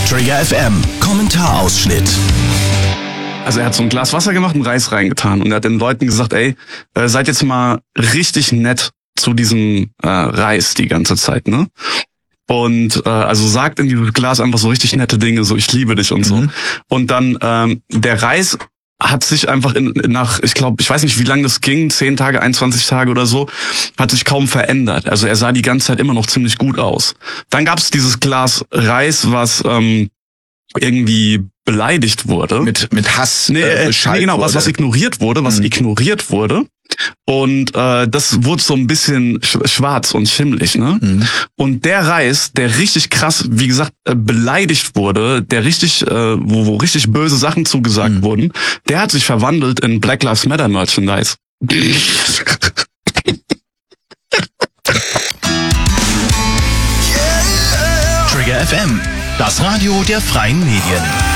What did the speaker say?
Trigger FM Kommentarausschnitt. Also er hat so ein Glas Wasser gemacht und Reis reingetan und er hat den Leuten gesagt, ey, seid jetzt mal richtig nett zu diesem Reis die ganze Zeit, ne? Und also sagt in dieses Glas einfach so richtig nette Dinge, so ich liebe dich und so. Und dann der Reis hat sich einfach nach, ich weiß nicht, wie lange das ging, 10 Tage, 21 Tage oder so, hat sich kaum verändert. Also er sah die ganze Zeit immer noch ziemlich gut aus. Dann gab es dieses Glas Reis, was irgendwie beleidigt wurde. Mit Hass genau, was ignoriert wurde. Und das wurde so ein bisschen schwarz und schimmelig, ne? Und der Reis, der richtig krass, wie gesagt, beleidigt wurde, der richtig, wo richtig böse Sachen zugesagt wurden, der hat sich verwandelt in Black Lives Matter Merchandise. Trigger FM, das Radio der freien Medien.